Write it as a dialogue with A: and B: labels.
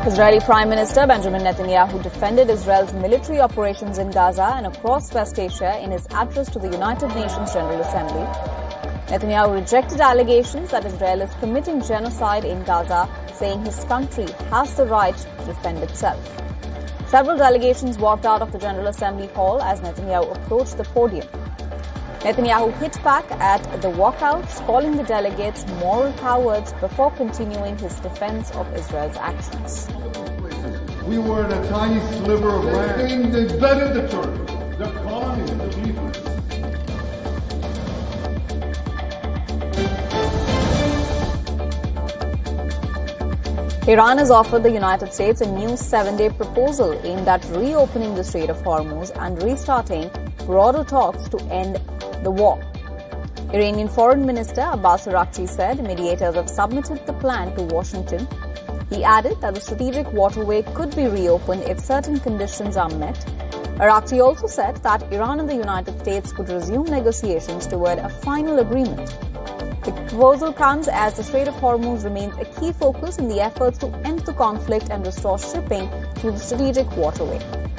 A: Israeli Prime Minister Benjamin Netanyahu defended Israel's military operations in Gaza and across West Asia in his address to the United Nations General Assembly. Netanyahu rejected allegations that Israel is committing genocide in Gaza, saying his country has the right to defend itself. Several delegations walked out of the General Assembly hall as Netanyahu approached the podium. Netanyahu hit back at the walkouts, calling the delegates moral cowards before continuing his defense of Israel's actions.
B: We were in a tiny sliver of land. They vetted the Turks, the colonies, the leaders.
A: Iran has offered the United States a new 7-day proposal aimed at reopening the Strait of Hormuz and restarting broader talks to end the war. Iranian Foreign Minister Abbas Araghchi said mediators have submitted the plan to Washington. He added that the strategic waterway could be reopened if certain conditions are met. Araghchi also said that Iran and the United States could resume negotiations toward a final agreement. The proposal comes as the Strait of Hormuz remains a key focus in the efforts to end the conflict and restore shipping through the strategic waterway.